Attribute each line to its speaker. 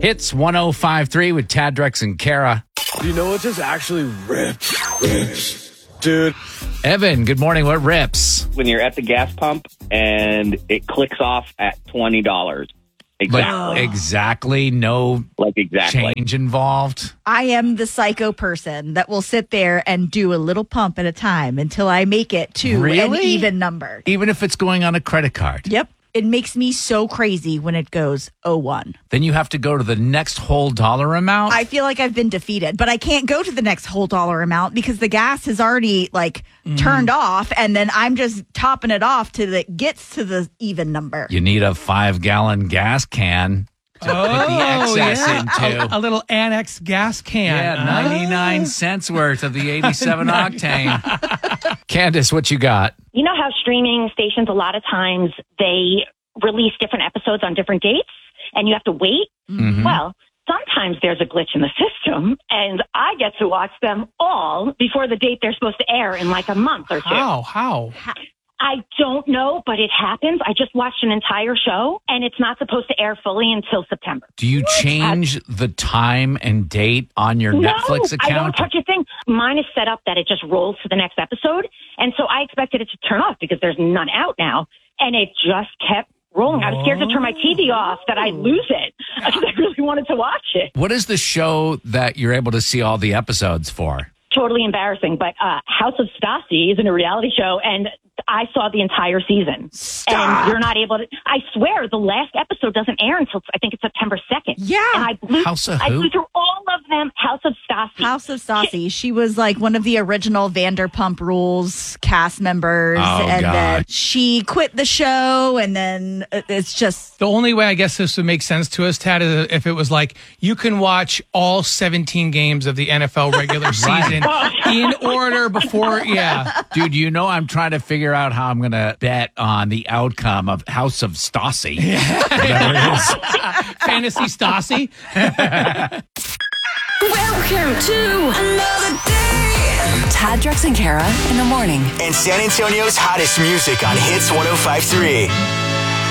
Speaker 1: Hits 105.3 with Tad, Drex, and Kara.
Speaker 2: Do you know what just actually rips? Dude.
Speaker 1: Evan, good morning. What rips?
Speaker 3: When you're at the gas pump and it clicks off at $20.
Speaker 1: Exactly. No change involved.
Speaker 4: I am the psycho person that will sit there and do a little pump at a time until I make it to an even number.
Speaker 1: Even if it's going on a credit card?
Speaker 4: Yep. It makes me so crazy when it goes 01.
Speaker 1: Then you have to go to the next whole dollar amount?
Speaker 4: I feel like I've been defeated, but I can't go to the next whole dollar amount because the gas has already turned off, and then I'm just topping it off till it gets to the even number.
Speaker 1: You need a 5-gallon gas can to put the excess into.
Speaker 5: A little annex gas can.
Speaker 1: Yeah, 99 cents worth of the 87 octane. Candace, what you got?
Speaker 6: You know how streaming stations, a lot of times, they release different episodes on different dates, and you have to wait?
Speaker 1: Mm-hmm.
Speaker 6: Well, sometimes there's a glitch in the system, and I get to watch them all before the date they're supposed to air in like a month or two.
Speaker 5: How?
Speaker 6: I don't know, but it happens. I just watched an entire show, and it's not supposed to air fully until September.
Speaker 1: Do you change the time and date on your Netflix account?
Speaker 6: I don't touch a thing. Mine is set up that it just rolls to the next episode, and so I expected it to turn off because there's none out now, and it just kept rolling. I was scared to turn my TV off that I'd lose it because I really wanted to watch it.
Speaker 1: What is the show that you're able to see all the episodes for?
Speaker 6: Totally embarrassing, but House of Stassi isn't a reality show, and I saw the entire season.
Speaker 4: Stop.
Speaker 6: And you're not able to. I swear, the last episode doesn't air until I think it's September 2nd.
Speaker 4: Yeah.
Speaker 6: And I blew through all of them. House of Stassi.
Speaker 4: House of Stassi. She was like one of the original Vanderpump Rules cast members. Then she quit the show, and then it's just.
Speaker 5: The only way I guess this would make sense to us, Tad, is if it was like you can watch all 17 games of the NFL regular season in order before,
Speaker 1: Dude, you know I'm trying to figure out how I'm going to bet on the outcome of House of Stassi.
Speaker 5: Fantasy Stassi.
Speaker 7: Welcome to another day. Tad, Drex, and Kara in the morning.
Speaker 8: And San Antonio's hottest music on Hits 105.3.